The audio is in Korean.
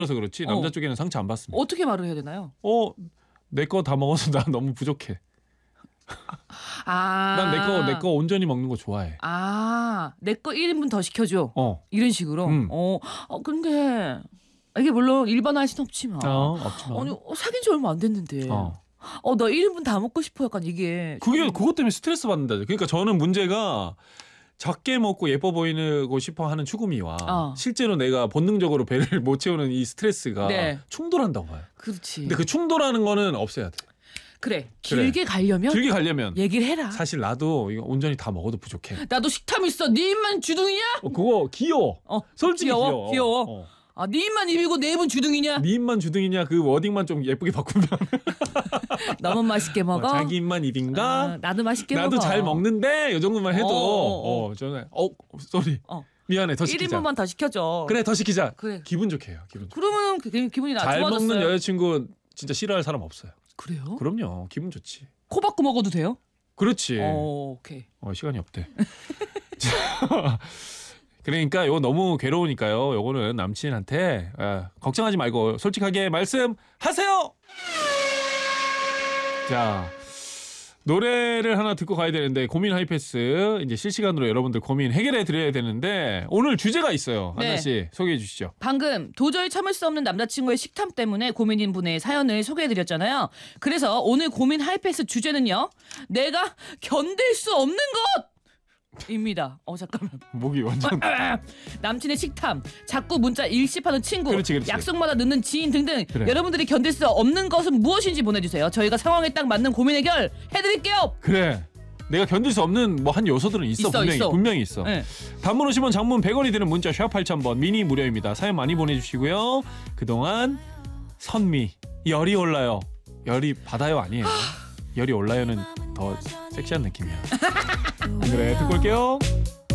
그래서 그렇지 남자 쪽에는 상처 안 받습니다. 어떻게 말을 해야 되나요? 내 거 다 먹어서 나 너무 부족해. 아. 난 내 거 온전히 먹는 거 좋아해. 아, 내 거 1인분 더 시켜줘. 이런 식으로. 음. 근데 이게 물론 일반화할 수는 없지만. 없지만. 아니, 사귄 지 얼마 안 됐는데. 나 1인분 다 먹고 싶어 약간 이게. 그것 때문에 스트레스 받는다. 그러니까 저는 문제가 적게 먹고 예뻐 보이고 싶어 하는 추구미와 실제로 내가 본능적으로 배를 못 채우는 이 스트레스가 네. 충돌한다고 봐요. 그렇지. 근데 그 충돌하는 거는 없애야 돼. 그래. 길게 가려면 얘기를 해라. 사실 나도 이거 온전히 다 먹어도 부족해. 나도 식탐 있어. 네 입만 주둥이냐? 그거 귀여워. 솔직히 귀여워. 네 입만 입이고 내 입은 주둥이냐? 네 입만 주둥이냐 그 워딩만 좀 예쁘게 바꾸면. 너무 맛있게 먹어. 자기 입만 입인가? 나도 맛있게 먹어. 나도 잘 먹는데 이 정도만 해도 저는 쏘리. 미안해 더 시키자. 1인분만 더 시켜줘. 그래 더 시키자. 그래. 기분 좋게 해요. 기분 좋게. 그러면 기분이 잘 좋아졌어요. 먹는 여자친구 진짜 싫어할 사람 없어요. 그래요? 그럼요. 기분 좋지. 코 박고 먹어도 돼요? 그렇지. 오케이. 시간이 없대. 그러니까 이거 너무 괴로우니까요. 요거는 남친한테 걱정하지 말고 솔직하게 말씀하세요. 자, 노래를 하나 듣고 가야 되는데 고민 하이패스 이제 실시간으로 여러분들 고민 해결해 드려야 되는데 오늘 주제가 있어요. 네. 한나 씨 소개해 주시죠. 방금 도저히 참을 수 없는 남자친구의 식탐 때문에 고민인 분의 사연을 소개해 드렸잖아요. 그래서 오늘 고민 하이패스 주제는요. 내가 견딜 수 없는 것입니다. 잠깐만. 목이 완전 남친의 식탐, 자꾸 문자 일십하는 친구, 그렇지. 약속마다 늦는 지인 등등 그래. 여러분들이 견딜 수 없는 것은 무엇인지 보내주세요. 저희가 상황에 딱 맞는 고민 해결 해드릴게요. 그래. 내가 견딜 수 없는 한 요소들은 있어. 분명히 있어. 네. 단문 50원 장문 100원이 드는 문자 샵 8000번 미니 무료입니다. 사연 많이 보내주시고요. 그동안 선미 열이 올라요. 열이 받아요 아니에요. 열이 올라요는 더 섹시한 느낌이야. 그래 듣고 올게요.